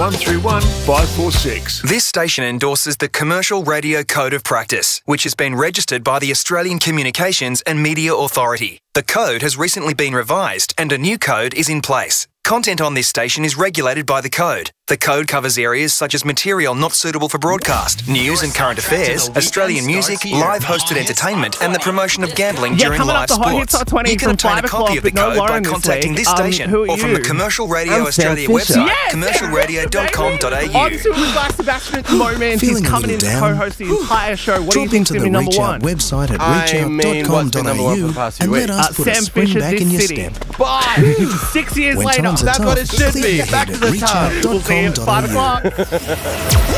131 546. This station endorses the Commercial Radio Code of Practice, which has been registered by the Australian Communications and Media Authority. The code has recently been revised and a new code is in place. Content on this station is regulated by the code. The code covers areas such as material not suitable for broadcast, news and current affairs, Australian music, live hosted entertainment and the promotion of gambling during live sports. You can obtain a copy of the code by contacting this station or from the Commercial Radio Australia website, commercialradio.com.au. I'm still with Black Sebastian at the moment. He's coming in to co-host the entire show. What do you think's going to be number one? Drop into the Reach Out website at reachout.com.au and let us put a spring back in your step. Bye! 6 years later, That's what it should be. Back to the top. We'll see you at 5 o'clock.